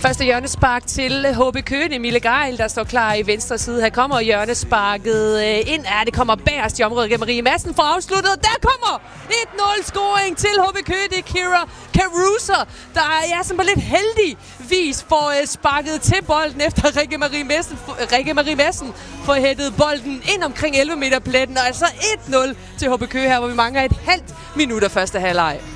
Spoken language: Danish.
Første hjørnespark til HB Køge. Emile Geil, der står klar i venstre side. Her kommer hjørnesparket ind. Det kommer bagerst i området gennem Marie Madsen for afsluttet. Der kommer 1-0-scoring til HB Køge. Det er Kira Caruso, der sådan på lidt heldig vis får sparket til bolden efter Rikke Marie Madsen får hættet bolden ind omkring 11 meter pletten. Og altså 1-0 til HB Køge her, hvor vi mangler et halvt minut af første halvleg.